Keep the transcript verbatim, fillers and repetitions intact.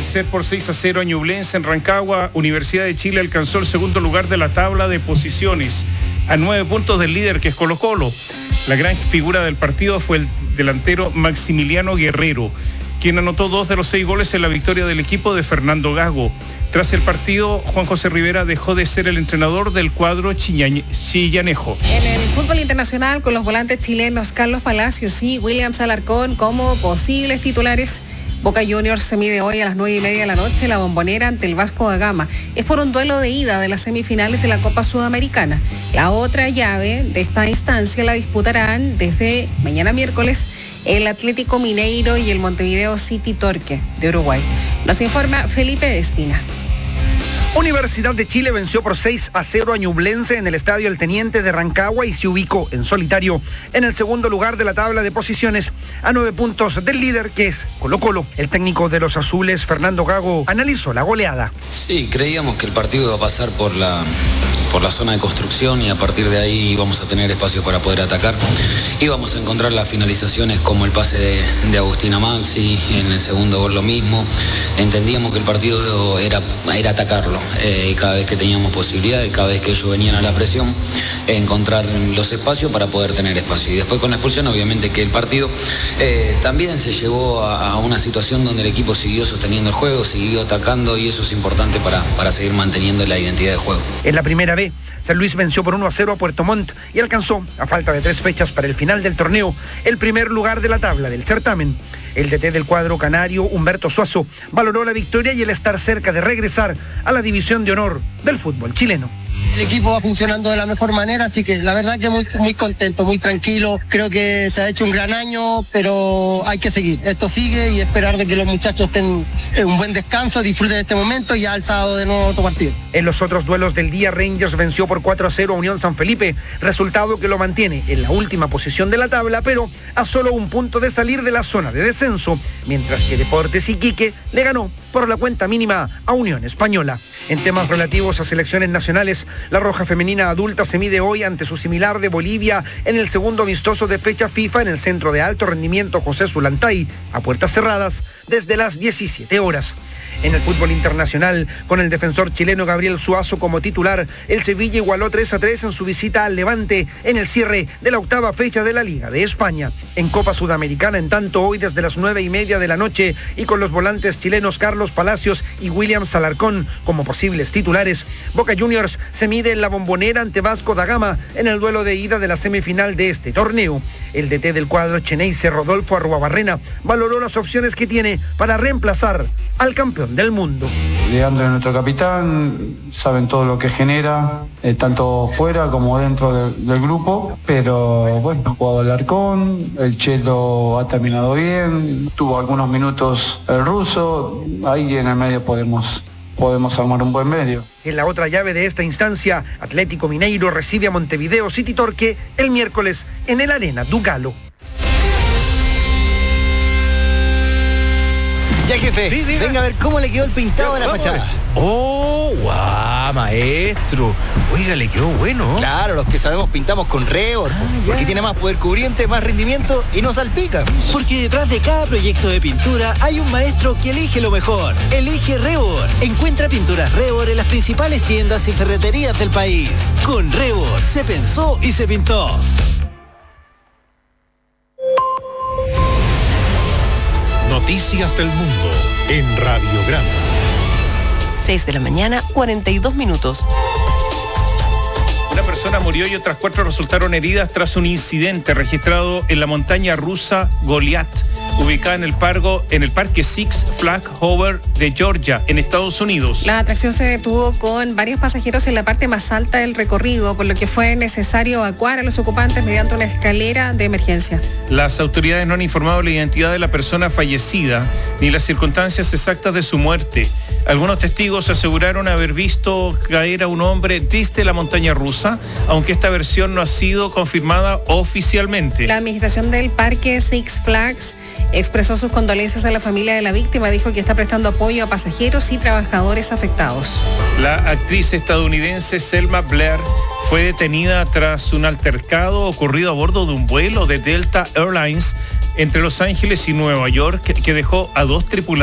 vencer por seis a cero a Ñublense en Rancagua, Universidad de Chile alcanzó el segundo lugar de la tabla de posiciones, a nueve puntos del líder, que es Colo-Colo. La gran figura del partido fue el delantero Maximiliano Guerrero, quien anotó dos de los seis goles en la victoria del equipo de Fernando Gago. Tras el partido, Juan José Rivera dejó de ser el entrenador del cuadro chillanejo. En el fútbol internacional, con los volantes chilenos Carlos Palacios y Williams Alarcón como posibles titulares, Boca Juniors se mide hoy a las nueve y media de la noche la Bombonera ante el Vasco da Gama. Es por un duelo de ida de las semifinales de la Copa Sudamericana. La otra llave de esta instancia la disputarán desde mañana miércoles el Atlético Mineiro y el Montevideo City Torque de Uruguay. Nos informa Felipe Espina. Universidad de Chile venció por seis a cero a Ñublense en el Estadio El Teniente de Rancagua y se ubicó en solitario en el segundo lugar de la tabla de posiciones, a nueve puntos del líder, que es Colo-Colo. El técnico de los azules, Fernando Gago, analizó la goleada. Sí, creíamos que el partido iba a pasar por la, por la zona de construcción y a partir de ahí íbamos a tener espacio para poder atacar. Íbamos a encontrar las finalizaciones como el pase de, de Agustina Maxi, en el segundo gol lo mismo. Entendíamos que el partido era, era atacarlo. Eh, cada vez que teníamos posibilidades, cada vez que ellos venían a la presión, eh, encontrar los espacios para poder tener espacio. Y después con la expulsión, obviamente que el partido eh, también se llevó a, a una situación donde el equipo siguió sosteniendo el juego, siguió atacando, y eso es importante para, para seguir manteniendo la identidad de juego. En la primera B, San Luis venció por uno a cero a Puerto Montt y alcanzó, a falta de tres fechas para el final del torneo, el primer lugar de la tabla del certamen. El D T del cuadro canario, Humberto Suazo, valoró la victoria y el estar cerca de regresar a la división de honor del fútbol chileno. El equipo va funcionando de la mejor manera, así que la verdad que muy, muy contento, muy tranquilo. Creo que se ha hecho un gran año, pero hay que seguir. Esto sigue y esperar de que los muchachos estén en un buen descanso, disfruten de este momento y ya el sábado de nuevo otro partido. En los otros duelos del día, Rangers venció por cuatro a cero a Unión San Felipe, resultado que lo mantiene en la última posición de la tabla, pero a solo un punto de salir de la zona de descenso, mientras que Deportes Iquique le ganó por la cuenta mínima a Unión Española. En temas relativos a selecciones nacionales, la Roja Femenina Adulta se mide hoy ante su similar de Bolivia en el segundo amistoso de fecha FIFA en el Centro de Alto Rendimiento José Zulantay, a puertas cerradas desde las diecisiete horas. En el fútbol internacional, con el defensor chileno Gabriel Suazo como titular, el Sevilla igualó tres a tres en su visita al Levante en el cierre de la octava fecha de la Liga de España. En Copa Sudamericana, en tanto, hoy desde las nueve y media de la noche y con los volantes chilenos Carlos Palacios y Williams Alarcón como posibles titulares, Boca Juniors se mide en la Bombonera ante Vasco da Gama en el duelo de ida de la semifinal de este torneo. El D T del cuadro Xeneize, Rodolfo Arruabarrena, valoró las opciones que tiene para reemplazar al campeón del mundo. Leandro es nuestro capitán, saben todo lo que genera, eh, tanto fuera como dentro de, del grupo, pero bueno, ha jugado Alarcón, el Chelo ha terminado bien, tuvo algunos minutos el ruso, ahí en el medio podemos, podemos armar un buen medio. En la otra llave de esta instancia, Atlético Mineiro recibe a Montevideo City Torque el miércoles en el Arena do Galo. Ya, jefe, sí, sí, venga a ver cómo le quedó el pintado de la fachada. ¡Oh, guau, maestro! Oiga, le quedó bueno. Claro, los que sabemos pintamos con Rebord, ah, porque tiene más poder cubriente, más rendimiento y no salpica. Porque detrás de cada proyecto de pintura hay un maestro que elige lo mejor. Elige Rebord. Encuentra pinturas Rebord en las principales tiendas y ferreterías del país. Con Rebord se pensó y se pintó. Noticias del Mundo en Radiograma. seis de la mañana, cuarenta y dos minutos. Una persona murió y otras cuatro resultaron heridas tras un incidente registrado en la montaña rusa Goliath, ubicada en el, pargo, en el parque Six Flags Over de Georgia, en Estados Unidos. La atracción se detuvo con varios pasajeros en la parte más alta del recorrido, por lo que fue necesario evacuar a los ocupantes mediante una escalera de emergencia. Las autoridades no han informado la identidad de la persona fallecida ni las circunstancias exactas de su muerte. Algunos testigos aseguraron haber visto caer a un hombre desde la montaña rusa, aunque esta versión no ha sido confirmada oficialmente. La administración del parque Six Flags expresó sus condolencias a la familia de la víctima, dijo que está prestando apoyo a pasajeros y trabajadores afectados. La actriz estadounidense Selma Blair fue detenida tras un altercado ocurrido a bordo de un vuelo de Delta Airlines entre Los Ángeles y Nueva York que dejó a dos tripulantes